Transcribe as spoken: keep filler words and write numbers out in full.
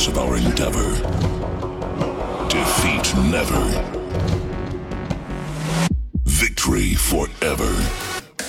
course of our endeavor. Defeat never. Victory forever.